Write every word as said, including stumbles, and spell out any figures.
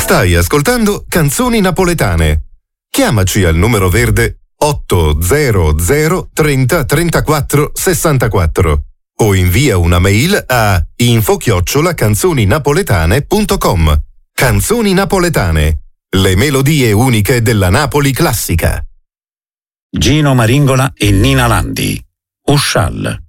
Stai ascoltando Canzoni Napoletane. Chiamaci al numero verde otto zero zero trenta trentaquattro sessantaquattro o invia una mail a info chiocciola canzoninapoletane punto com. Canzoni Napoletane, le melodie uniche della Napoli classica. Gino Maringola e Nina Landi. Uscial.